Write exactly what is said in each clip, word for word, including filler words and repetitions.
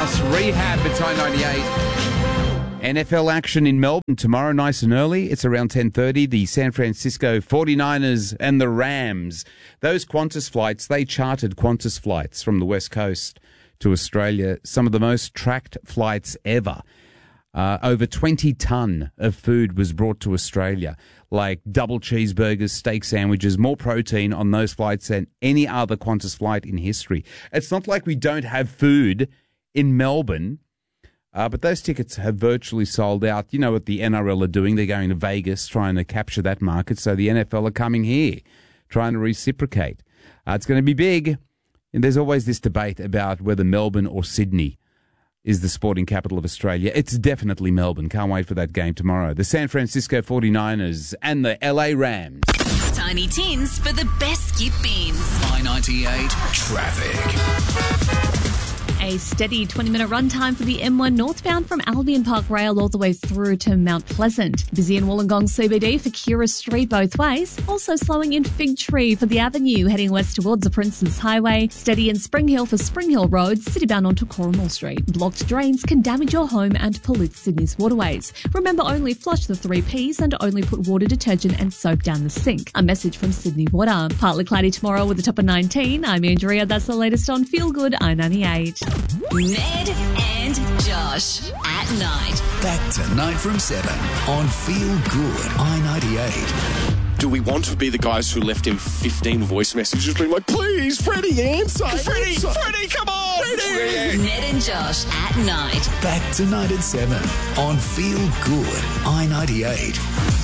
House Rehab at Time ninety-eight. N F L action in Melbourne tomorrow, nice and early. It's around ten thirty. The San Francisco forty-niners and the Rams. Those Qantas flights, they chartered Qantas flights from the West Coast to Australia. Some of the most tracked flights ever. Uh, over twenty tonne of food was brought to Australia, like double cheeseburgers, steak sandwiches, more protein on those flights than any other Qantas flight in history. It's not like we don't have food in Melbourne, uh, but those tickets have virtually sold out. You know what the N R L are doing? They're going to Vegas, trying to capture that market, so the N F L are coming here, trying to reciprocate. Uh, it's going to be big, and there's always this debate about whether Melbourne or Sydney is the sporting capital of Australia. It's definitely Melbourne. Can't wait for that game tomorrow. The San Francisco forty-niners and the L A Rams. Tiny Tins for the best skip beans. I ninety-eight Traffic. A steady twenty-minute run time for the M one northbound from Albion Park Rail all the way through to Mount Pleasant. Busy in Wollongong C B D for Kira Street both ways. Also slowing in Fig Tree for the Avenue heading west towards the Princes Highway. Steady in Spring Hill for Spring Hill Road, citybound onto Cornwall Street. Blocked drains can damage your home and pollute Sydney's waterways. Remember, only flush the three Ps and only put water, detergent and soap down the sink. A message from Sydney Water. Partly cloudy tomorrow with a top of nineteen. I'm Andrea. That's the latest on Feel Good I ninety-eight. Ned and Josh at night. Back tonight from seven on Feel Good I ninety-eight. Do we want to be the guys who left him fifteen voice messages being like, please, Freddie, answer, Freddie, answer. Freddie, come on! Freddie! Ned and Josh at night. Back tonight at seven on Feel Good I ninety-eight.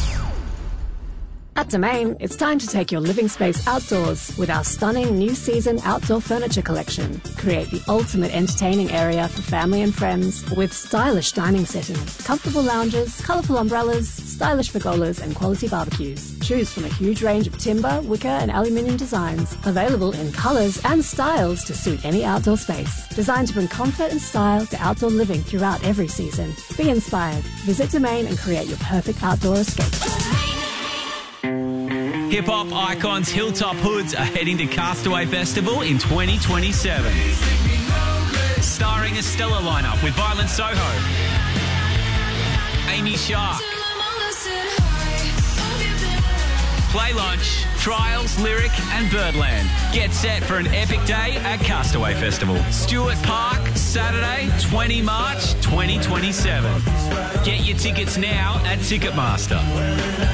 At Domain, it's time to take your living space outdoors with our stunning new season outdoor furniture collection. Create the ultimate entertaining area for family and friends with stylish dining settings, comfortable lounges, colourful umbrellas, stylish pergolas and quality barbecues. Choose from a huge range of timber, wicker and aluminium designs, available in colours and styles to suit any outdoor space. Designed to bring comfort and style to outdoor living throughout every season. Be inspired. Visit Domain and create your perfect outdoor escape. Hip-hop icons Hilltop Hoods are heading to Castaway Festival in twenty twenty-seven. Starring a stellar lineup with Violent Soho, Amy Shark, Play Lunch, Trials, Lyric and Birdland. Get set for an epic day at Castaway Festival. Stuart Park, Saturday, the twentieth of March, twenty twenty-seven. Get your tickets now at Ticketmaster.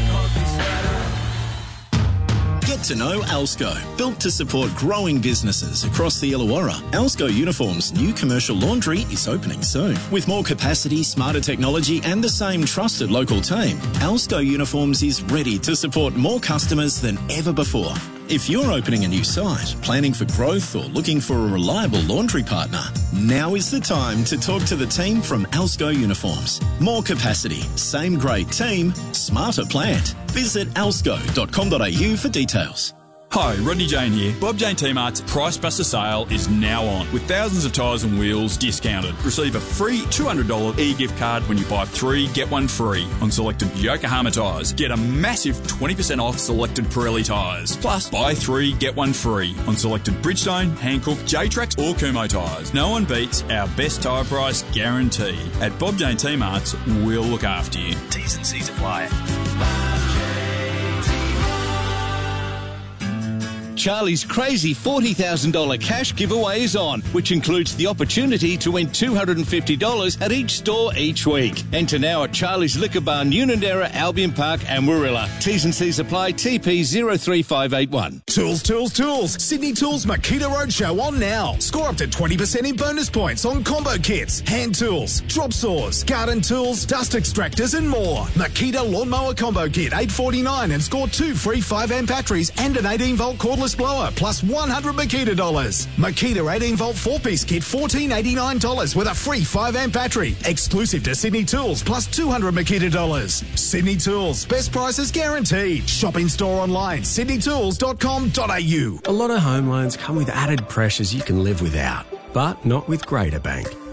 Get to know Alsco, built to support growing businesses across the Illawarra. Alsco Uniforms' new commercial laundry is opening soon. With more capacity, smarter technology and the same trusted local team, Alsco Uniforms is ready to support more customers than ever before. If you're opening a new site, planning for growth or looking for a reliable laundry partner, now is the time to talk to the team from Alsco Uniforms. More capacity, same great team, smarter plant. Visit alsco dot com dot a u for details. Hi, Rodney Jane here. Bob Jane T-Mart's Price Buster sale is now on, with thousands of tyres and wheels discounted. Receive a free two hundred dollars e-gift card when you buy three, get one free on selected Yokohama tyres. Get a massive twenty percent off selected Pirelli tyres. Plus, buy three, get one free on selected Bridgestone, Hankook, J-Trax or Kumho tyres. No one beats our best tyre price guarantee. At Bob Jane T-Mart's, we'll look after you. T's and C's apply. Charlie's crazy forty thousand dollars cash giveaway is on, which includes the opportunity to win two hundred fifty dollars at each store each week. Enter now at Charlie's Liquor Bar, Unanderra, Albion Park and Warilla. T's and C's apply. T P zero three five eight one. Tools, tools, tools. Sydney Tools Makita Roadshow on now. Score up to twenty percent in bonus points on combo kits, hand tools, drop saws, garden tools, dust extractors and more. Makita Lawnmower Combo Kit eight forty-nine and score two free five amp batteries and an eighteen volt cordless blower plus one hundred Makita dollars. Makita eighteen volt four piece kit fourteen eighty-nine dollars with a free five amp battery. Exclusive to Sydney Tools plus two hundred Makita dollars. Sydney Tools, best prices guaranteed. Shop in store online, sydney tools dot com dot a u. A lot of home loans come with added pressures you can live without, but not with Greater Bank.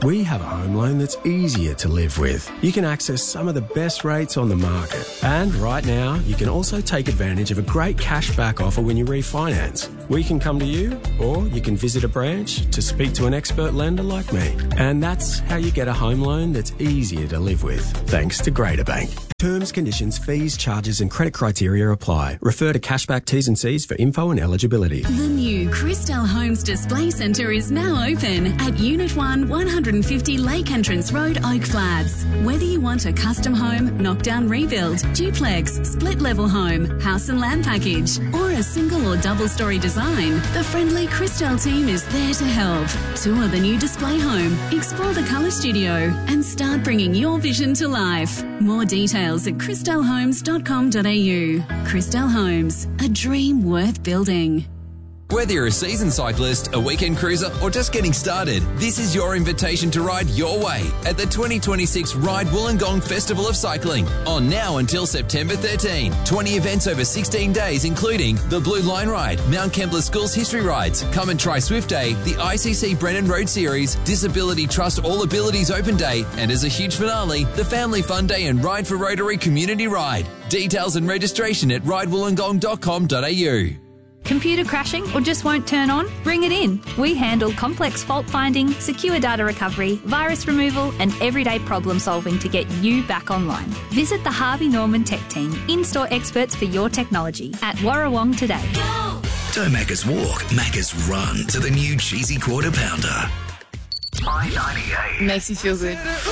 We have a home loan that's easier to live with. You can access some of the best rates on the market. And right now, you can also take advantage of a great cashback offer when you refinance. We can come to you, or you can visit a branch to speak to an expert lender like me. And that's how you get a home loan that's easier to live with, thanks to Greater Bank. Terms, conditions, fees, charges and credit criteria apply. Refer to Cashback T's and C's for info and eligibility. The new Crystal Homes Display Centre is now open at Unit one, one fifty Lake Entrance Road, Oak Flats. Whether you want a custom home, knockdown rebuild, duplex, split-level home, house and land package, or a single or double-storey design, the friendly Crystal team is there to help. Tour the new display home, explore the colour studio, and start bringing your vision to life. More details at crystal homes dot com dot a u. Crystal Homes, a dream worth building. Whether you're a seasoned cyclist, a weekend cruiser, or just getting started, this is your invitation to ride your way at the twenty twenty-six Ride Wollongong Festival of Cycling. On now until September thirteenth. twenty events over sixteen days, including the Blue Line Ride, Mount Kembla Schools History Rides, Come and Try Swift Day, the I C C Brennan Road Series, Disability Trust All Abilities Open Day, and as a huge finale, the Family Fun Day and Ride for Rotary Community Ride. Details and registration at ride wollongong dot com dot a u. Computer crashing or just won't turn on? Bring it in. We handle complex fault finding, secure data recovery, virus removal and everyday problem solving to get you back online. Visit the Harvey Norman Tech Team, in-store experts for your technology at Warrawong today. Don't Macca's walk, Macca's run to the new cheesy quarter pounder. I ninety-eight Makes you feel good.